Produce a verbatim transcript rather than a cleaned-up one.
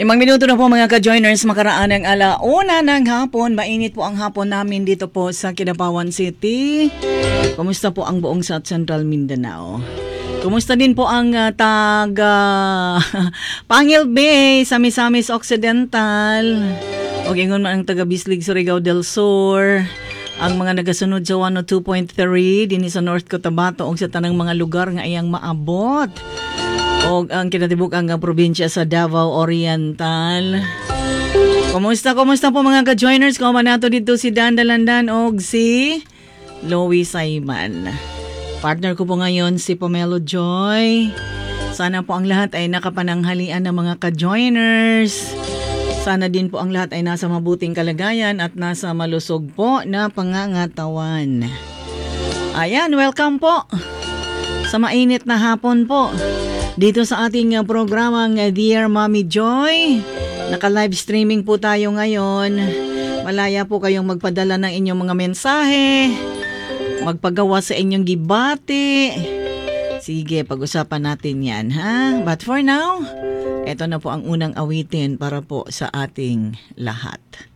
Limang minuto na po mga ka-joiners, makaraan ng alauna ng hapon. Mainit po ang hapon namin dito po sa Kidapawan City. Kumusta po ang buong South Central Mindanao? Kumusta din po ang uh, taga Pangil Bay, Samisamis Occidental, o ingon man ang taga Bislig, Surigao del Sur, ang mga nagasunod sa one oh two point three din sa North Cotabato o sa tanang mga lugar nga iyang maabot. O ang kinatibuk ang probinsya sa Davao Oriental. Kumusta, kumusta po mga ka-joiners? Kung nato dito si Dan Dalandan o si Loie Saiman. Partner ko po ngayon si Pomelo Joy. Sana po ang lahat ay nakapananghalian ng mga ka-joiners. Sana din po ang lahat ay nasa mabuting kalagayan at nasa malusog po na pangangatawan. Ayan, welcome po sa mainit na hapon po dito sa ating programang Dear Mommy Joy. Naka-live streaming po tayo ngayon. Malaya po kayong magpadala ng inyong mga mensahe, magpagawa sa inyong gibati. Sige, pag-usapan natin yan, ha? But for now, eto na po ang unang awitin para po sa ating lahat.